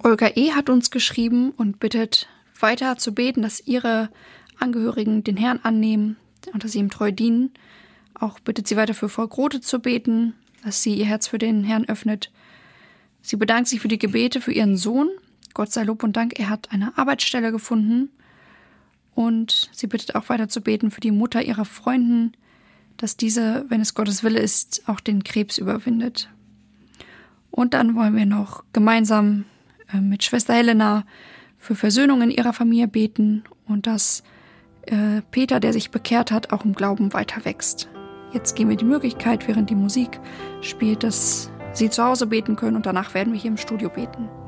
Olga E. hat uns geschrieben und bittet weiter zu beten, dass ihre Angehörigen den Herrn annehmen und dass sie ihm treu dienen. Auch bittet sie weiter für Frau Grote zu beten, dass sie ihr Herz für den Herrn öffnet. Sie bedankt sich für die Gebete für ihren Sohn. Gott sei Lob und Dank, er hat eine Arbeitsstelle gefunden. Und sie bittet auch weiter zu beten für die Mutter ihrer Freundin, dass diese, wenn es Gottes Wille ist, auch den Krebs überwindet. Und dann wollen wir noch gemeinsam mit Schwester Helena für Versöhnung in ihrer Familie beten und dass Peter, der sich bekehrt hat, auch im Glauben weiter wächst. Jetzt geben wir die Möglichkeit, während die Musik spielt, dass Sie zu Hause beten können und danach werden wir hier im Studio beten.